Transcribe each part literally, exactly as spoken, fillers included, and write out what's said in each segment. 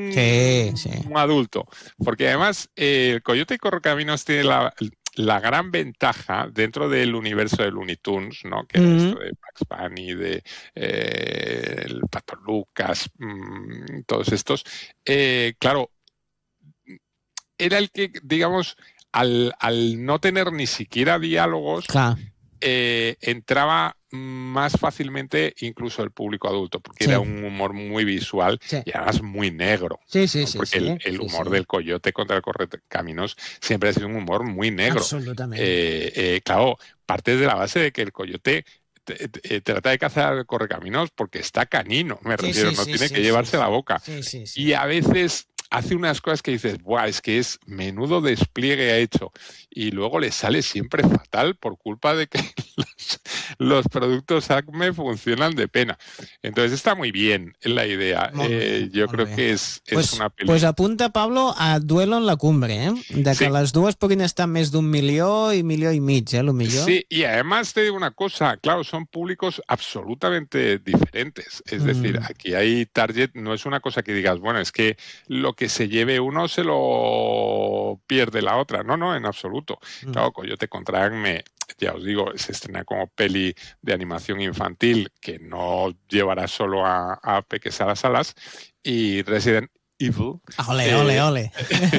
un, sí, sí. un adulto. Porque además eh, el Coyote Correcaminos tiene la, la gran ventaja dentro del universo de Looney Tunes, ¿no? Que era Mm. esto de Bugs Bunny, de eh, el Pato Lucas, mmm, todos estos. Eh, claro, era el que, digamos, al, al no tener ni siquiera diálogos, Clar. eh, entraba más fácilmente incluso el público adulto, porque Sí. era un humor muy visual Sí. y además muy negro. Sí, sí, ¿no? sí. Porque sí, el, el sí, humor sí. del Coyote contra el Correcaminos siempre ha sido un humor muy negro. Absolutament. Eh, eh, claro, parte de la base de que el Coyote te, te, trata de cazar al Correcaminos porque está canino, me Sí, refiero, sí, no sí, tiene sí, que llevarse sí, la sí. boca. Sí, sí, sí. Y a veces hace unas cosas que dices, buah, es que es menudo despliegue ha hecho. Y luego le sale siempre fatal por culpa de que los, los productos Acme funcionan de pena. Entonces está muy bien la idea. Molt bé, Eh, yo molt creo bé. que es, es Pues, una peli. pues apunta, Pablo, a Duelo en la Cumbre, eh? De que Sí. les dues puguin estar més d'un milió i milió i mig, eh, lo millor. Sí, y además te digo una cosa, claro, son públicos absolutamente diferentes. Es Mm. decir, aquí hay target, no es una cosa que digas, bueno, es que lo que se lleve uno se lo pierde la otra. No, no, en absoluto. Mm. Claro, Coyote contra Acme, ya os digo, se estrena como peli de animación infantil que no llevará solo a, a Peques a las alas, y Resident Evil. Ole, eh, ole, ole.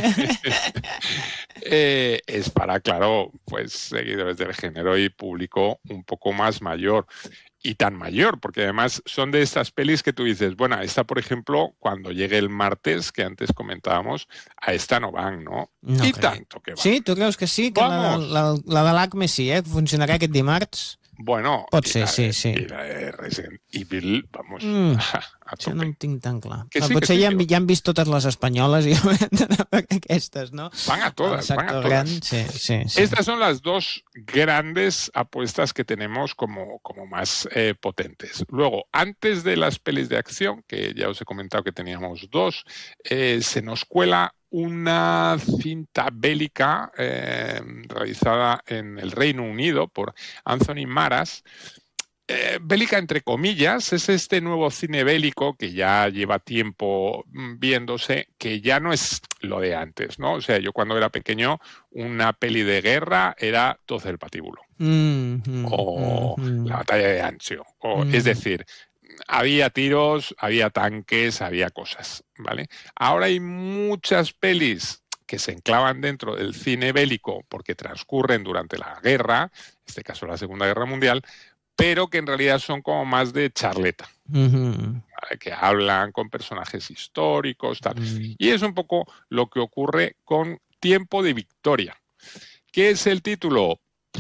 eh, es para, claro, pues seguidores del género y público un poco más mayor. Y tan mayor, porque además son de estas pelis que tú dices, bueno, esta, por ejemplo, cuando llegue el martes, que antes comentábamos, a esta no van, ¿no? No I crec. tanto que van. Sí? Tu creus que sí? Que la, Vamos. la, la de l'Acme sí, eh? Funcionarà aquest dimarts? Bueno, Pot y ser, la sí, de- sí. y la de Resident Evil, vamos, Mm. a, a Això no tope. ho tinc tan clar. Que Ah, sí, que potser sí, ja, han, que- vi- ja han vist totes les espanyoles i haurem d'anar per aquestes, no? Van a todas, El van a sector todas. gran, sí, sí, sí. Estas son las dos grandes apuestas que tenemos como, como más eh, potentes. Luego, antes de las pelis de acción, que ya os he comentado que teníamos dos, eh, se nos cuela una cinta bélica eh, realizada en el Reino Unido por Anthony Maras. Eh, bélica entre comillas, es este nuevo cine bélico que ya lleva tiempo mm, viéndose, que ya no es lo de antes, ¿no? O sea, yo cuando era pequeño, una peli de guerra era doce el patíbulo, Mm, mm, o mm, mm. la batalla de Anzio, o, Mm. es decir, había tiros, había tanques, había cosas, ¿vale? Ahora hay muchas pelis que se enclavan dentro del cine bélico porque transcurren durante la guerra, en este caso la Segunda Guerra Mundial, pero que en realidad son como más de charleta, Mhm. ¿vale? Que hablan con personajes históricos, tal. Mm. Y es un poco lo que ocurre con Tiempo de Victoria. ¿Qué es el título?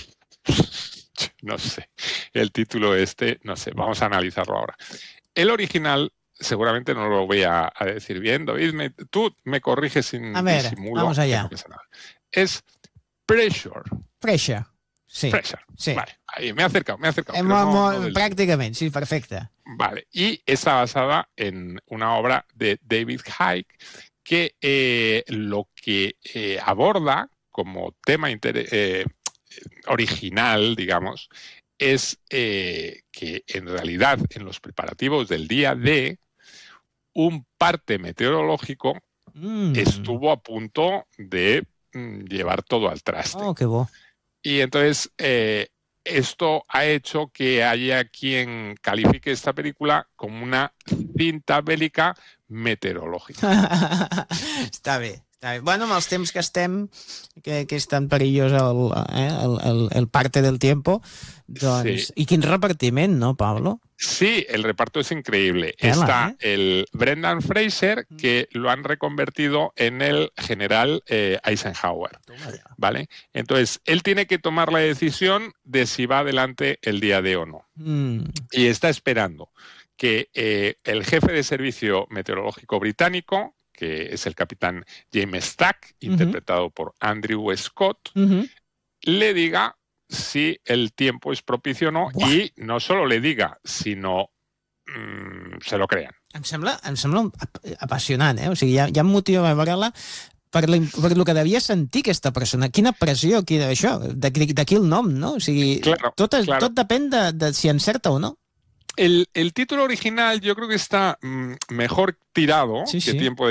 No sé. El título este, no sé, vamos a analizarlo ahora. El original, seguramente no lo voy a, a decir bien, David, me, tú me corriges sin A ver, disimulo. vamos que allá. no pasa nada. Es Pressure. Pressure. Sí. Pressure. Sí. Vale, ahí me he acercado, me he acercado. Eh, pero mo- no- mo- no del- pràcticament, sí, perfecte. Vale, y está basada en una obra de David Icke que eh, lo que eh, aborda como tema inter- eh, original, digamos, es eh, que en realidad en los preparativos del día D, un parte meteorológico Mm. estuvo a punto de mm, llevar todo al traste. Oh, que bo. Y entonces eh, esto ha hecho que haya quien califique esta película como una cinta bélica meteorológica. Està bé, està bé. Bueno, amb els temps que estem, que, que és tan perillós el, eh, el, el, el parte del tiempo, doncs... Sí. I quin repartiment, no, Pablo? Sí, el reparto es increíble. Tela, Está el Brendan Fraser, que lo han reconvertido en el general eh, Eisenhower, ¿vale? Entonces, él tiene que tomar la decisión de si va adelante el día D o no. Mm. Y está esperando que eh, el jefe de servicio meteorológico británico, que es el capitán James Stack, Ujú. interpretado por Andrew Scott, Mhm. le diga si el tiempo es propicio o no, Buah. y no solo le diga, sino mm, se lo crean. Em sembla, em sembla ap- apassionant, eh? O sigui, hi ha, hi ha un motiu a veure-la per, la, per lo que devia sentir aquesta persona. Quina pressió, quina, això, d'aquí d'aquí el nom, no? O sigui, Claro, tot, es, claro. tot depèn de, de si encerta o no. El, el título original yo creo que está mm, mejor tirado Sí, que sí. Tiempo